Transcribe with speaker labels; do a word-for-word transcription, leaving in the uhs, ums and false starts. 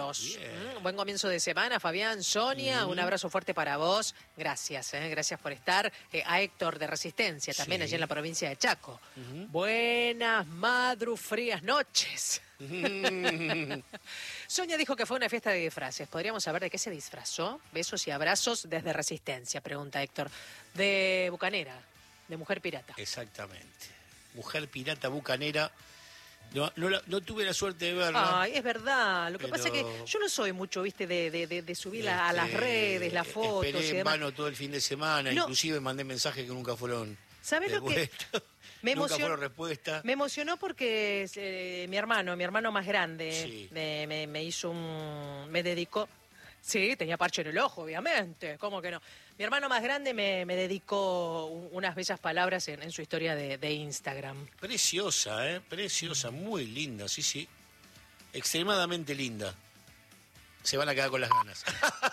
Speaker 1: nosotros. Mm, buen comienzo de semana, Fabián, Sonia, uh-huh. un abrazo fuerte para vos. Gracias, eh, gracias por estar. Eh, a Héctor de Resistencia, también sí. allí en la provincia de Chaco. Uh-huh. Buenas, madru, frías noches. Uh-huh. Sonia dijo que fue una fiesta de disfraces. ¿Podríamos saber de qué se disfrazó? Besos y abrazos desde Resistencia, pregunta Héctor. De bucanera, de mujer pirata.
Speaker 2: Exactamente. Mujer pirata bucanera. No, no, la, no tuve la suerte de verla.
Speaker 1: Ay, es verdad. Lo que
Speaker 2: pero...
Speaker 1: pasa es que yo no soy mucho, viste, de, de, de, de subir este, a las redes, las fotos.
Speaker 2: Esperé
Speaker 1: y
Speaker 2: en vano todo el fin de semana,
Speaker 1: no.
Speaker 2: inclusive mandé mensajes que nunca fueron.
Speaker 1: ¿Sabes lo que? Me
Speaker 2: nunca
Speaker 1: emocionó,
Speaker 2: fueron respuesta.
Speaker 1: Me emocionó porque eh, mi hermano, mi hermano más grande,
Speaker 2: sí.
Speaker 1: me, me, me hizo un, me dedicó. Sí, tenía parche en el ojo, obviamente. ¿Cómo que no? Mi hermano más grande me, me dedicó un, unas bellas palabras en, en su historia de, de Instagram.
Speaker 2: Preciosa, ¿eh? Preciosa, muy linda, sí, sí. Extremadamente linda. Se van a quedar con las ganas.